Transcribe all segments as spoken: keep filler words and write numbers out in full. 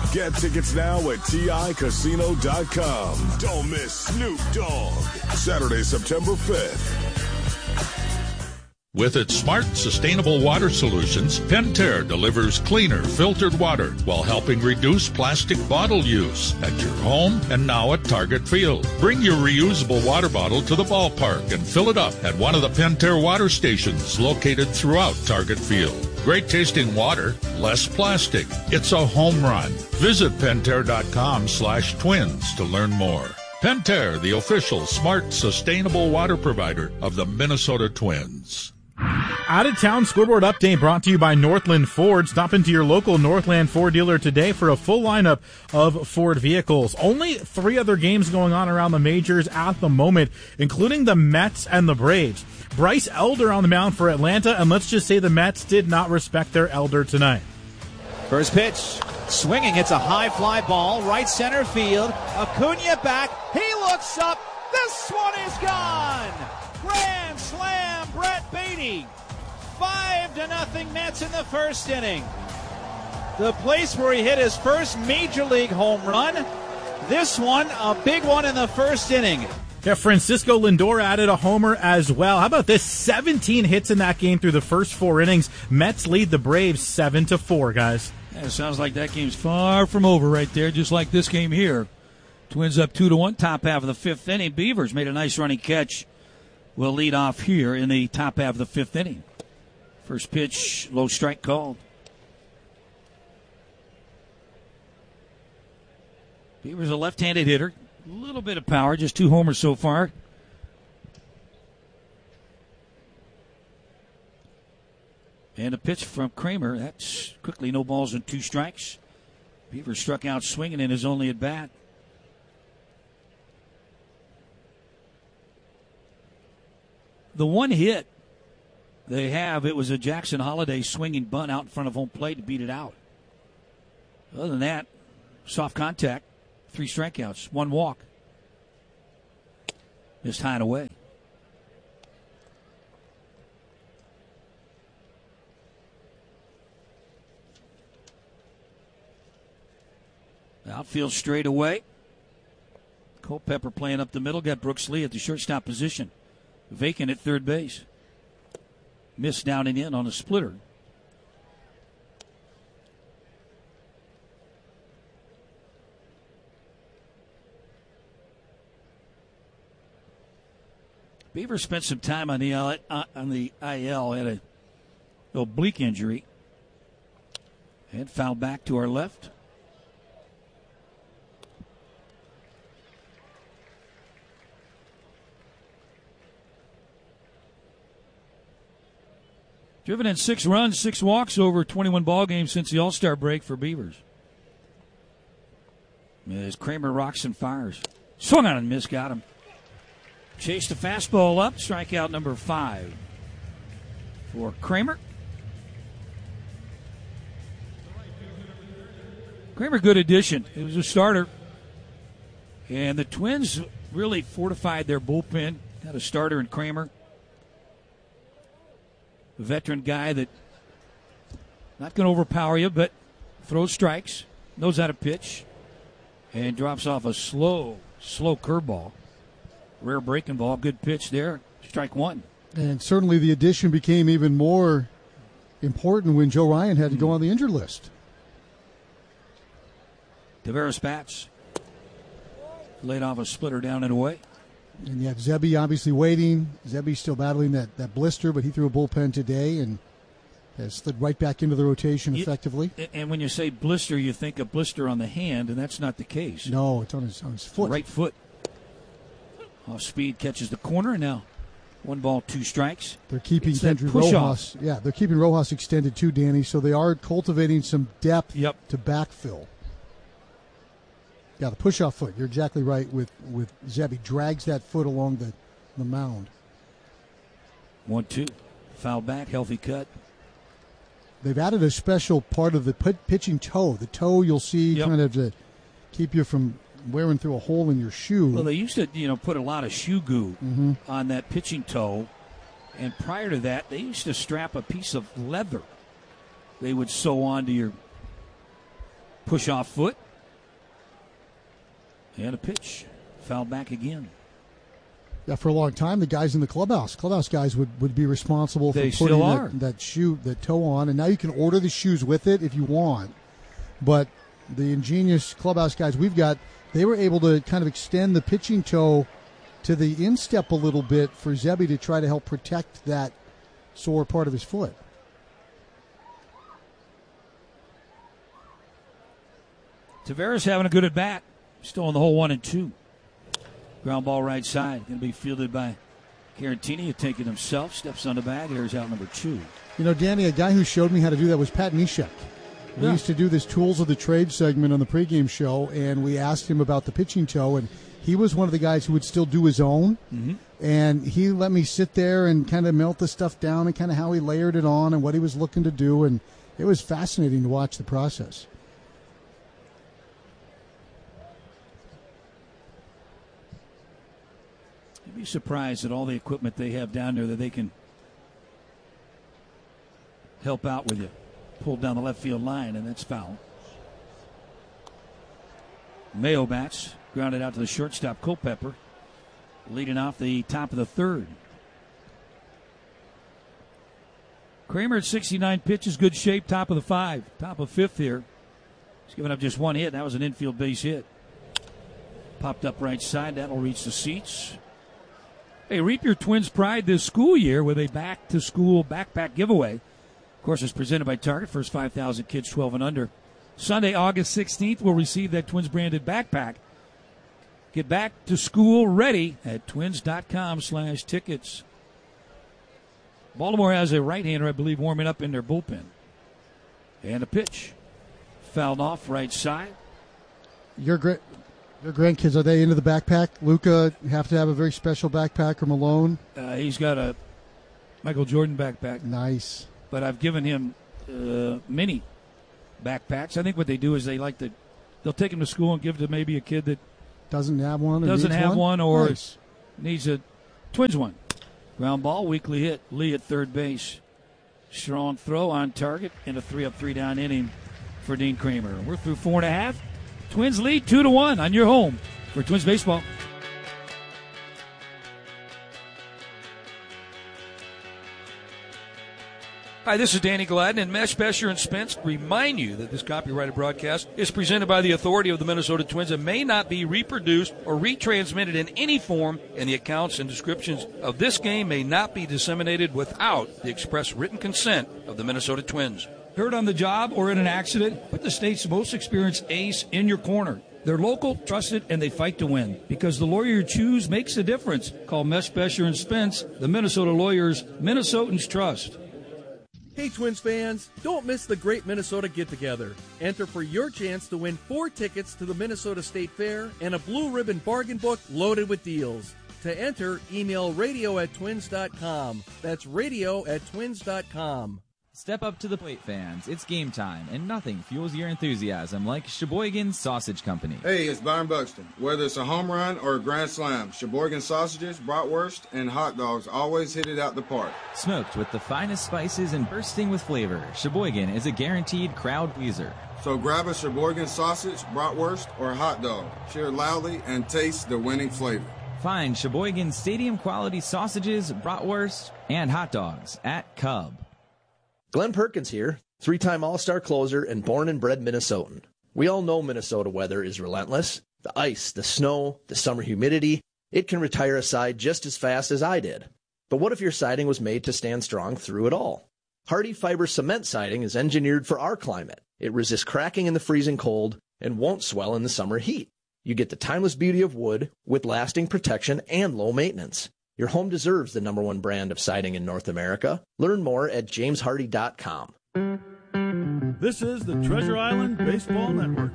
Get tickets now at T I casino dot com. Don't miss Snoop Dogg. Saturday, September fifth. With its smart, sustainable water solutions, Pentair delivers cleaner, filtered water while helping reduce plastic bottle use at your home and now at Target Field. Bring your reusable water bottle to the ballpark and fill it up at one of the Pentair water stations located throughout Target Field. Great tasting water, less plastic. It's a home run. Visit Pentair.com slash twins to learn more. Pentair, the official smart, sustainable water provider of the Minnesota Twins. Out-of-town scoreboard update brought to you by Northland Ford. Stop into your local Northland Ford dealer today for a full lineup of Ford vehicles. Only three other games going on around the majors at the moment, including the Mets and the Braves. Bryce Elder on the mound for Atlanta, and let's just say the Mets did not respect their Elder tonight. First pitch, swinging. It's a high fly ball, right center field. Acuna back. He looks up. This one is gone. Grand slam, Brett Beatty. Five to nothing Mets in the first inning. The place where he hit his first major league home run. This one, a big one in the first inning. Yeah, Francisco Lindor added a homer as well. How about this? seventeen hits in that game through the first four innings. Mets lead the Braves seven to four, guys. Yeah, it sounds like that game's far from over right there, just like this game here. Twins up two to one, top half of the fifth inning. Beavers made a nice running catch. Will lead off here in the top half of the fifth inning. First pitch, low strike called. Beavers a left-handed hitter. A little bit of power, just two homers so far. And a pitch from Kramer. That's quickly no balls and two strikes. Beavers struck out swinging in his only at bat. The one hit they have, it was a Jackson Holiday swinging bunt out in front of home plate to beat it out. Other than that, soft contact, three strikeouts, one walk. Just high and away. Outfield straight away. Culpepper playing up the middle, got Brooks Lee at the shortstop position. Vacant at third base. Missed down and in on a splitter. Beaver spent some time on the uh, on the I L, had a oblique injury, and fouled back to our left. Driven in six runs, six walks over twenty-one ball games since the All-Star break for Beavers. As Kramer rocks and fires. Swung on and missed, got him. Chased the fastball up, strikeout number five for Kramer. Kramer, good addition. It was a starter. And the Twins really fortified their bullpen. Got a starter in Kramer. A veteran guy that not going to overpower you, but throws strikes, knows how to pitch, and drops off a slow, slow curveball. Rare breaking ball, good pitch there. Strike one. And certainly the addition became even more important when Joe Ryan had to go on the injured list. Tavares bats. Laid off a splitter down and away. And you have Zebby obviously waiting. Zebby's still battling that, that blister, but he threw a bullpen today and has slid right back into the rotation effectively. You, and when you say blister, you think a blister on the hand, and that's not the case. No, it's on his on his foot. Right foot. Off speed, catches the corner, and now one ball, two strikes. They're keeping It's Kendry push Rojas. off. Yeah, they're keeping Rojas extended too, Danny, so they are cultivating some depth yep. to backfill. Yeah, the push-off foot. You're exactly right with, with Zebby. Drags that foot along the, the mound. One, two. Foul back, healthy cut. They've added a special part of the put, pitching toe. The toe you'll see yep. kind of to keep you from wearing through a hole in your shoe. Well, they used to, you know, put a lot of shoe goo mm-hmm. on that pitching toe. And prior to that, they used to strap a piece of leather they would sew onto your Push off foot. And a pitch. Foul back again. Yeah, for a long time, the guys in the clubhouse, clubhouse guys would, would be responsible for They putting still are. that, that shoe, that toe on. And now you can order the shoes with it if you want. But the ingenious clubhouse guys we've got, they were able to kind of extend the pitching toe to the instep a little bit for Zebby to try to help protect that sore part of his foot. Tavares having a good at bat. Still in the hole, one and two. Ground ball right side. Going to be fielded by Carantini. He'll take it himself. Steps on the bag. There's out number two. You know, Danny, a guy who showed me how to do that was Pat Neshek. We Yeah. used to do this Tools of the Trade segment on the pregame show, and we asked him about the pitching toe, and he was one of the guys who would still do his own. Mm-hmm. And he let me sit there and kind of melt the stuff down and kind of how he layered it on and what he was looking to do, and it was fascinating to watch the process. You'd be surprised at all the equipment they have down there that they can help out with you. Pulled down the left field line, and that's foul. Mayo bats, grounded out to the shortstop, Culpepper, leading off the top of the third. Kramer at sixty-nine pitches, good shape, top of the five, top of fifth here. He's given up just one hit. That was an infield base hit. Popped up right side. That'll reach the seats. Hey, reap your Twins' pride this school year with a back-to-school backpack giveaway. Of course, it's presented by Target. First five thousand kids twelve and under. Sunday, August sixteenth, will receive that Twins-branded backpack. Get back to school ready at twins.com slash tickets. Baltimore has a right-hander, I believe, warming up in their bullpen. And a pitch. Fouled off right side. Your great. Your grandkids, are they into the backpack? Luca have to have a very special backpack, or Malone? Uh, he's got a Michael Jordan backpack. Nice. But I've given him uh, mini backpacks. I think what they do is they like to, they'll take him to school and give it to maybe a kid that Doesn't have one or doesn't needs have one, or Nice. needs a Twins one. Ground ball, weakly hit. Lee at third base. Strong throw on target in a three up, three down inning for Dean Kramer. We're through four and a half. Twins lead two to one on your home for Twins baseball. Hi, this is Danny Gladden, and Mesh, Besher, and Spence remind you that this copyrighted broadcast is presented by the authority of the Minnesota Twins and may not be reproduced or retransmitted in any form, and the accounts and descriptions of this game may not be disseminated without the express written consent of the Minnesota Twins. Hurt on the job or in an accident? Put the state's most experienced ace in your corner. They're local, trusted, and they fight to win. Because the lawyer you choose makes a difference. Call Mesh, Besher, and Spence, the Minnesota lawyers Minnesotans trust. Hey Twins fans, don't miss the Great Minnesota Get-Together. Enter for your chance to win four tickets to the Minnesota State Fair and a blue ribbon bargain book loaded with deals. To enter, email radio at twins dot com. That's radio at twins dot com. Step up to the plate, fans. It's game time, and nothing fuels your enthusiasm like Sheboygan Sausage Company. Hey, it's Byron Buxton. Whether it's a home run or a grand slam, Sheboygan sausages, bratwurst, and hot dogs always hit it out the park. Smoked with the finest spices and bursting with flavor, Sheboygan is a guaranteed crowd pleaser. So grab a Sheboygan sausage, bratwurst, or hot dog. Cheer loudly and taste the winning flavor. Find Sheboygan stadium-quality sausages, bratwurst, and hot dogs at Cub. Glenn Perkins here, three-time All-Star closer and born and bred Minnesotan. We all know Minnesota weather is relentless. The ice, the snow, the summer humidity, it can retire a side just as fast as I did. But what if your siding was made to stand strong through it all? Hardy Fiber Cement Siding is engineered for our climate. It resists cracking in the freezing cold and won't swell in the summer heat. You get the timeless beauty of wood with lasting protection and low maintenance. Your home deserves the number one brand of siding in North America. Learn more at james hardy dot com. This is the Treasure Island Baseball Network.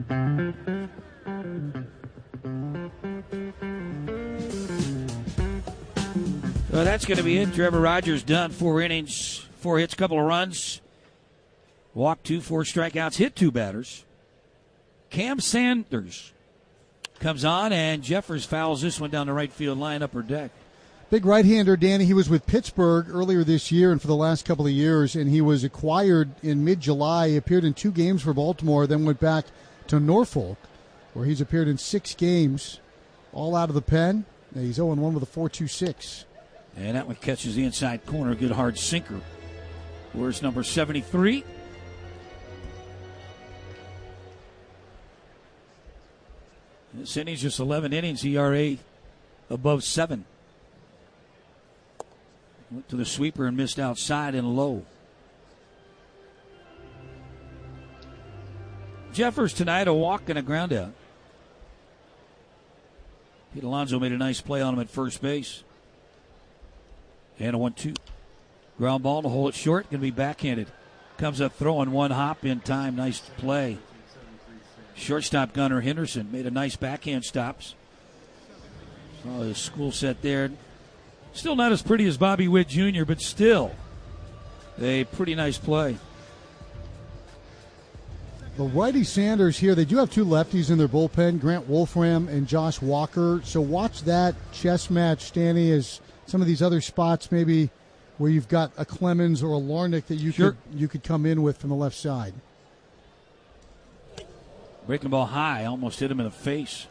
Well, that's going to be it. Trevor Rogers done. Four innings, four hits, couple of runs. Walked two, four strikeouts, hit two batters. Cam Sanders comes on, and Jeffers fouls this one down the right field line, upper deck. Big right-hander, Danny. He was with Pittsburgh earlier this year and for the last couple of years, and he was acquired in mid-July. He appeared in two games for Baltimore, then went back to Norfolk, where he's appeared in six games, all out of the pen. Now he's oh and one with a four two six. And that one catches the inside corner. Good hard sinker. Where's number seventy-three? This inning's just eleven innings, E R A above seven. Went to the sweeper and missed outside and low. Jeffers tonight, a walk and a ground out. Pete Alonso made a nice play on him at first base. And a one two. Ground ball to hold it short. Going to be backhanded. Comes up throwing one hop in time. Nice play. Shortstop Gunnar Henderson made a nice backhand stops. Saw his school set there. Still not as pretty as Bobby Witt Junior, but still a pretty nice play. The righty Sanders here, they do have two lefties in their bullpen, Grant Wolfram and Josh Walker. So watch that chess match, Stanley, as some of these other spots maybe where you've got a Clemens or a Larnick that you sure. could you could come in with from the left side. Breaking ball high, almost hit him in the face.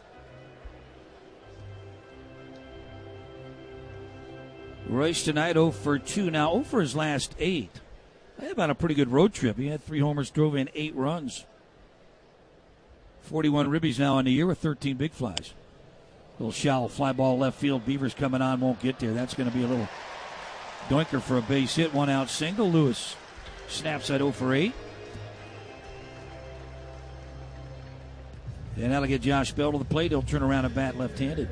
Royce tonight oh for two. Now oh for his last eight. Had about a pretty good road trip. He had three homers, drove in eight runs. forty-one ribbies now in the year with thirteen big flies. Little shallow fly ball left field. Beavers coming on, won't get there. That's going to be a little doinker for a base hit. One out single. Lewis snaps at oh for eight. And that'll get Josh Bell to the plate. He'll turn around and bat left-handed.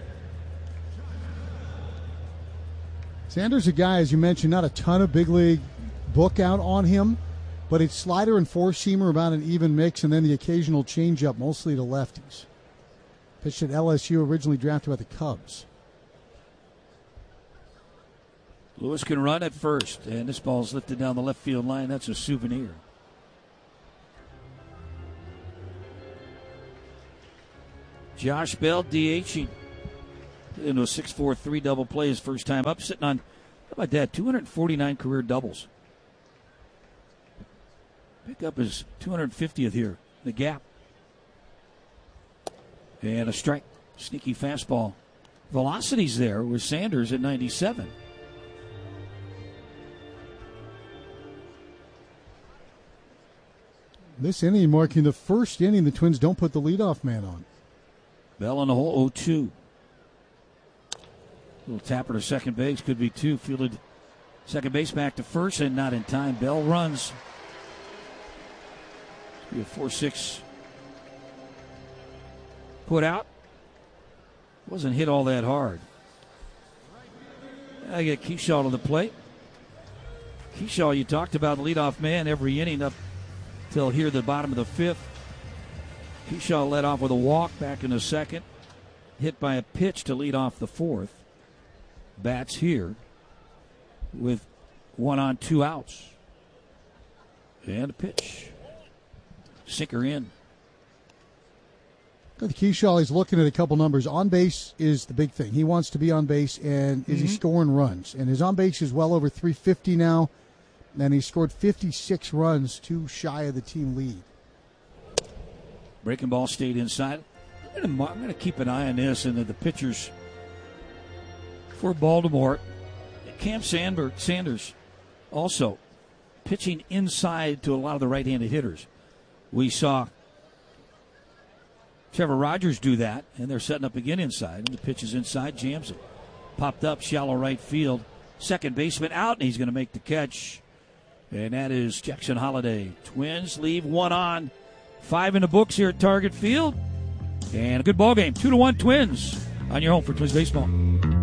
Sanders, a guy, as you mentioned, not a ton of big league book out on him, but it's slider and four-seamer about an even mix, and then the occasional changeup, mostly to lefties. Pitched at L S U, originally drafted by the Cubs. Lewis can run at first, and this ball's lifted down the left field line. That's a souvenir. Josh Bell DHing into a six four three double play his first time up, sitting on, how about that, two hundred forty-nine career doubles. Pick up his two hundred fiftieth here, the gap. And a strike, sneaky fastball. Velocity's there with Sanders at ninety-seven. This inning marking the first inning the Twins don't put the leadoff man on. Bell on the hole, oh two. Little tapper to second base, could be two. Fielded second base back to first and not in time. Bell runs. Be a four six put out. Wasn't hit all that hard. I get Keyshaw to the plate. Keyshaw, you talked about leadoff man every inning up till here the bottom of the fifth. Keyshaw led off with a walk back in the second. Hit by a pitch to lead off the fourth. Bats here with one on, two outs. And a pitch. Sinker in. With Keyshaw, he's looking at a couple numbers. On base is the big thing. He wants to be on base, and mm-hmm. is he scoring runs? And his on base is well over three fifty now, and he scored fifty-six runs, too shy of the team lead. Breaking ball stayed inside. I'm going to keep an eye on this and the pitchers for Baltimore. Cam Sandberg, Sanders also pitching inside to a lot of the right-handed hitters. We saw Trevor Rogers do that, and they're setting up again inside. And the pitch is inside, jams it. Popped up, shallow right field. Second baseman out, and he's going to make the catch. And that is Jackson Holliday. Twins leave one on. Five in the books here at Target Field. And a good ball game. Two to one Twins on your home for Twins baseball.